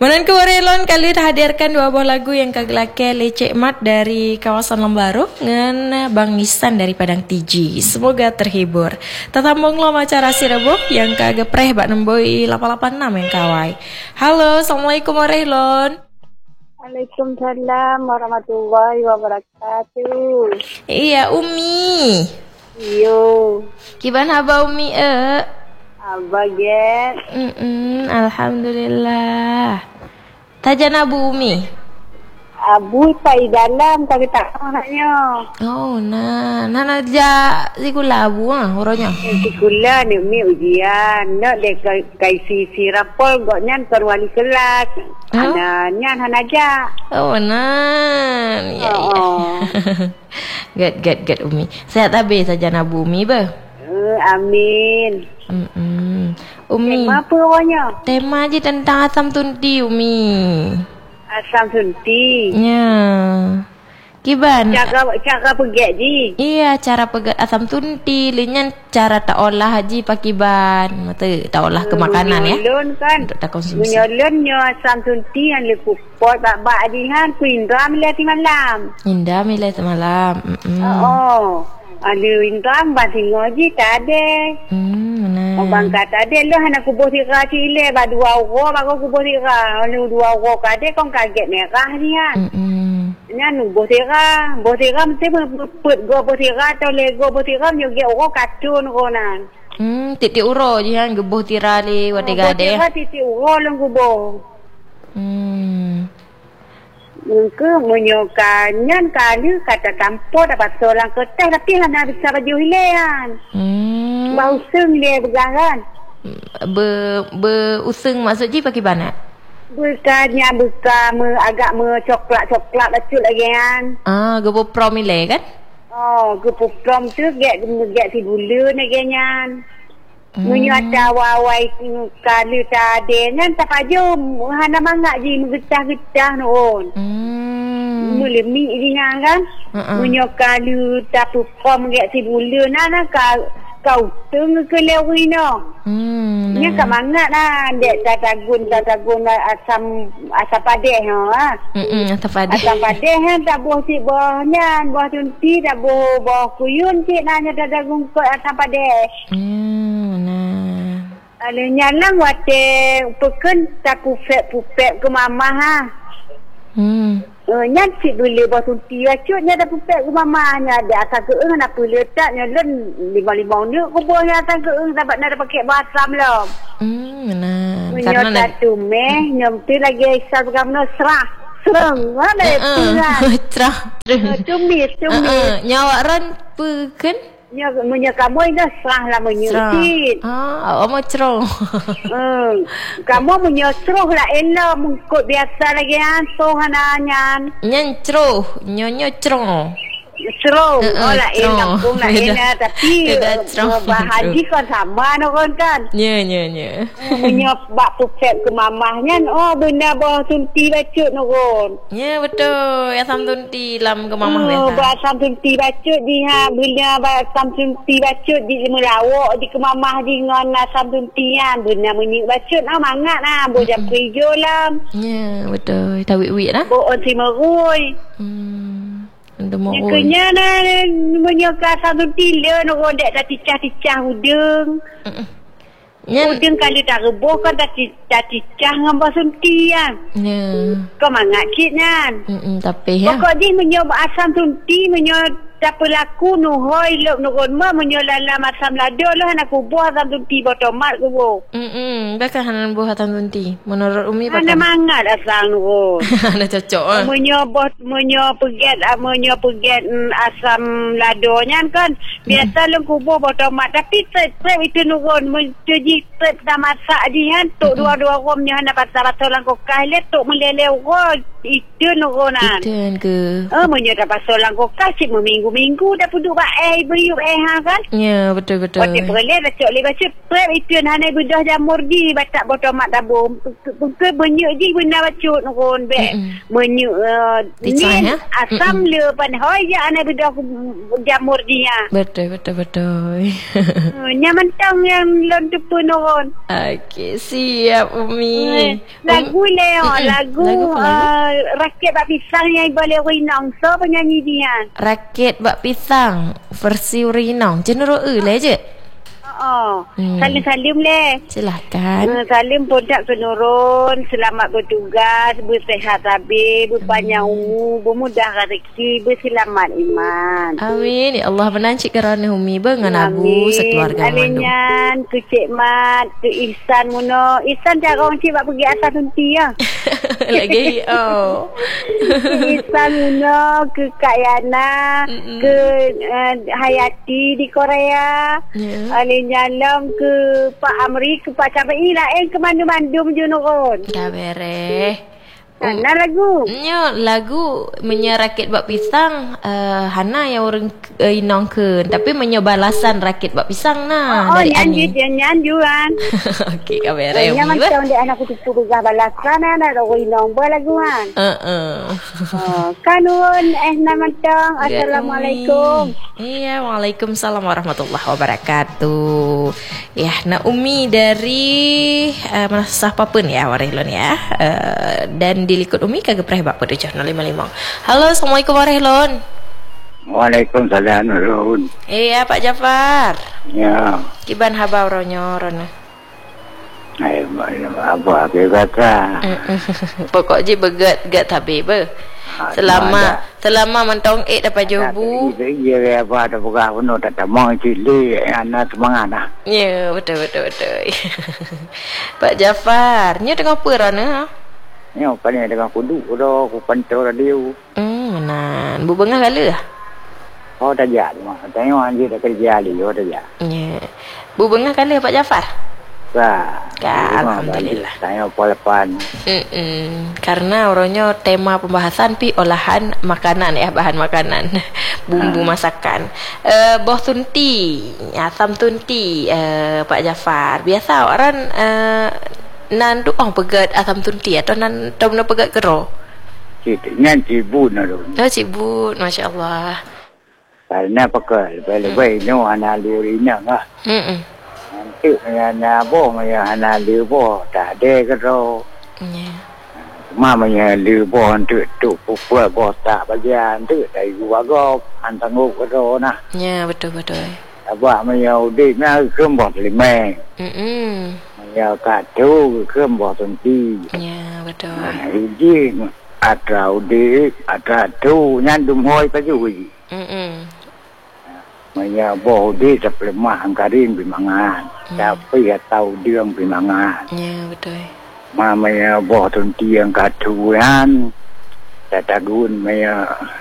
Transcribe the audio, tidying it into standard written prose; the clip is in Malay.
Menan kewarelon kali hadirkan dua buah lagu yang kagelake Lecek Mat dari kawasan Lembaru dengan Bang Nisan dari Padang Tiji. Semoga terhibur. Tatambung lo acara sirabo yang kagepreh bak nemboi 886 yang kawai. Halo, Assalamualaikum warahmatullahi. Waalaikumsalam warahmatullahi wabarakatuh. Iya, Umi. Iyo. Gimana Abah Umi? Abah get. Alhamdulillah. Tajana Bu Umi. Abu tai dalam tapi tak anaknya. Oh, nah ja sikula abu horonya. Sikula ni Umi ujian. Nak dek kaisi sirapol goknya perwali kelas. Anaknya hanaja. Oh, nah. Ya. Get Umi. Sehat habis saja Bu Umi ba? Amin. Umi. Tema apa awaknya? Tema je tentang asam tunti Umi. Asam sunti. Ya. Kiban. Cara pegat ji. Iya, cara pegat asam tunti. Lenyan cara tak olah haji pakiban. Mata tak olah ke makanan ya. Menyolon kan. Untuk tak konsumsi. Menyolonnya asam tunti yang lepas pot bak adihan ku indra milih malam. Indah milih semalam. Oh. Ada indram batingo ji tak ada. Nah. Abang kata ada lah anak kubur tira cile ba 2 euro baru kubur tira. Lalu 2 euro kade kong kaget merah ni kan. Nya nu botira mesti put go botira atau lego botira nyoge euro katun ronan. Titik uro je kan gebuh tira li wate gade. Botira titik euro lang kubur. Mungkin menyokannya kali kata kampung dapat seorang kertas tapi hanya bisa baju hilean. Bau seng dia berjalan. Useng maksudnya pakai banyak? Bukannya agak coklat acut lagi kan. Gebu promile kan? Oh, gebu prom tu get si bulu negenya. Menyata wawai kali tadi kan tak aja hana mangak ji getah-getah non. Mula mi dia kan. Menyokali tak prom get si bulu nana kau tengah ke lewino. Nya ka mangat lah dek tatagun asam padeh ha. Asam padeh. Asam padeh tak boh si bohnya, boh tunti tak boh kuyun cik nanya tatagun ko asam padeh. Ada nyalang wate peken tak pupek ke mama ha. Nya cik boleh buat tunti acutnya dah pupek ke mamanya ada asal keeng nak apa letaknya len 5 ni kubuhnya asal keeng dapat nak pakai basam lah. Nah. Karena satu meh nyamti lagi isal bergamno serah. Serang ada peran. Cerah. Tumis. Nyawa ran peken Nya kamu ini serah lah menyusit. Awak mau cerong. Kamu menyusruh lah enak mengkut biasa lagi kan sohananyan. Nyan ceruh, nyonyo cerong. Cerong, lah enak pun lah enak tapi bahaji kan sama kan. Nya. Menyop bak pupek ke mamahnya. Oh benda bawah tunti bacut kan. Ya betul, asam tunti lam ke mamah biasa. Bak asam tunti bacut di bila asam tunti bacut di melawak di ke mamah di dengan asam tunti kan. Benda menyik bacut mangat lah. Bojam kerja lah. Ya betul, tawik-wik lah. Boon si merui. Kenya na menyokah satu tila nak rodek dah ticah udeng. Udeng kali tak rebuh kan dah ticah dengan basunti kan. Kau mangat cik kan. Tapi ya. Pokok dia menyoba asam tunti tak pelaku nuhoi lop nukonma menyolalam asam lado lah nak kubuh asam tunti botomat kubuh. Bakal hanan buah asam tunti. Menurut Umi bakal. Ada mangat asam nukon. Ada cocok. Menyopeget asam ladonya kan. Biasa lu kubuh botomat tapi trep itu nukon mencuci trep dah masak dia tok dua-dua romnya hendak pasal lang kokah le tok meleleh ro itu nukonan. Itu ke. Menyo dah pasal lang kokah cik meminggu minggu dah puduk beriuk kan. Ya, betul-betul. Waktu boleh baca prep itu hanai bedah jamur di batak botol mat dabung. Ke banyak je benda baca nukun be. Banyak ni asam le pan hoi je hanai bedah jamur dia. Betul. Nyaman tang yang lon tepun nukun. Okey, siap Umi. Lagu lagu rakyat bak pisang yang boleh rinang. So penyanyi dia. Rakit bak pisang versi Rinong. Cenderung le je. Salim le. Silahkan. Salim pun tak penurun. Selamat bertugas. Bersehat habis. Berpanjang umur. Bermudah rezeki. Berselamat iman. Amin. Ya Allah menancik kerana Umi dengan Abu sekeluarga Mandung. Alinyan ke Cik Mat. Ke Ihsan Muno. Ihsan cara orang cik pergi atas nanti ya. Lagi Ihsan Muno. Ke Kak Yana. Ke Hayati di Korea. Alinyalam ke Pak Amri. Ke Pak Cabai lah. Ke Mandu-Mandu je nurun. Dah bereh. Hana lagu. Lagu menyerakit bak pisang Hana yang orang inongkeun tapi menyebalasan rakit bak pisang dari Ani. Nyanju kan. Okey kabere Umi. Yang macam dia anak aku tu balasan ana orang inong lagu kan. Kanun nama tang. Assalamualaikum. Iya, waalaikumsalam warahmatullahi wabarakatuh. Ya, Umi dari Manasah Papun ya Warehlon ya. Dan dilikut Umi kagak pernah bak pada 055. Halo, Assalamualaikum Warehlon. Waalaikumsalam Ron. Iya, Pak Jafar. Ya. Kiban habau ronyo rono. Ai apa ke kata. Pokok je begat tabe be. Selama mentong dapat jobu. Iya apa ada buka penuh tak mau cili anak semangat dah. Ya, betul. Pak Jafar, nya tengah apa rono? Ya, paling dengan kudu dah, ku pantau radio. Menan. Bu bengah kala ah? Oh, dah jadi mah. Tengok anjir dah kerja ali, oh dah jadi. Ya. Bu bengah kala Pak Jafar? Alhamdulillah. Tengok polepan. Karena orangnya tema pembahasan olahan makanan ya, bahan makanan. Bumbu masakan. Boh tunti, asam tunti Pak Jafar. Biasa orang nan tu pegat asam tunti atau nan tom na pegat kero. Cibun aduh. Cibun, masya-Allah. Karena pegal, balik no analirina lah. Nanti na bo maya analir bo tak ada kero. Mama liu bo tu pupua bo tak bagian tu dari gua go antanguk kero nah. Ya, betul. Apa maya udik na kembot limeng. Ya katu kembot tunti. Ya, betul. Ini ada udik, ada tu nyandum hoi paju. Maya bo udik seplemah angkarin bimangan. Tapi ya tahu dia bimangan. Ya, betul. Maya bo tunti yang katuan. Tatagun maya